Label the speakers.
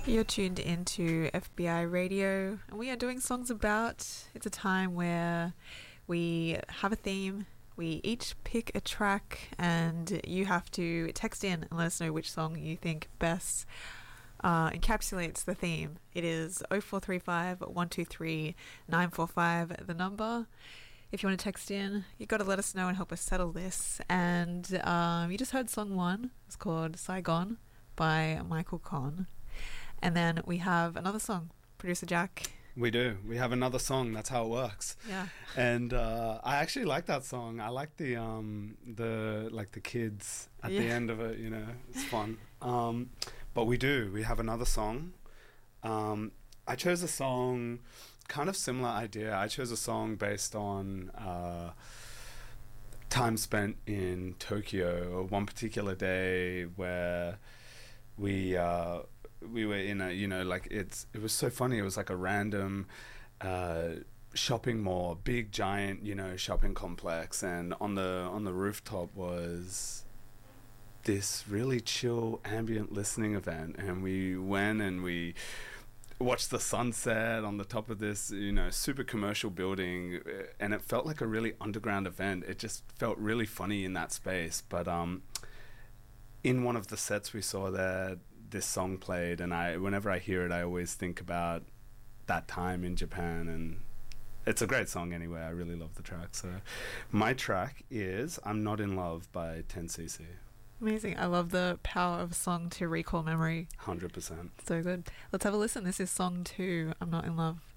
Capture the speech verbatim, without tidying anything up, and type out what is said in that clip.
Speaker 1: You're tuned into F B I Radio, and we are doing songs about. It's a time where we have a theme, we each pick a track, and you have to text in and let us know which song you think best uh, encapsulates the theme. It is oh four three five, one two three, nine four five, the number. If you want to text in, you've got to let us know and help us settle this. And um, you just heard song one. It's called Saigon by Michael Conn. And then we have another song, Producer Jack.
Speaker 2: We do. We have another song. That's how it works.
Speaker 1: Yeah.
Speaker 2: And uh, I actually like that song. I like the um, the like the kids at
Speaker 1: yeah.
Speaker 2: the end of it. You know, it's fun. Um, but we do. We have another song. Um, I chose a song, kind of similar idea. I chose a song based on uh, time spent in Tokyo, or one particular day where we. Uh, we were in a, you know, like it's, it was so funny. It was like a random uh, shopping mall, big giant, you know, shopping complex. And on the, on the rooftop was this really chill ambient listening event. And we went and we watched the sunset on the top of this, you know, super commercial building. And it felt like a really underground event. It just felt really funny in that space. But um, in one of the sets we saw there, this song played, and I whenever I hear it I always think about that time in Japan, and it's a great song anyway. I really love the track. So my track is I'm Not In Love by ten C C.
Speaker 1: Amazing. I love the power of song to recall memory.
Speaker 2: one hundred percent.
Speaker 1: So good. Let's have a listen. This is song two, I'm Not In Love.